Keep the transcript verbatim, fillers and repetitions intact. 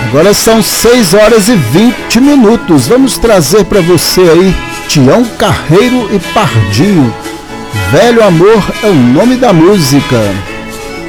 Agora são seis horas e vinte minutos. Vamos trazer para você aí Tião Carreiro e Pardinho. Velho Amor é o nome da música.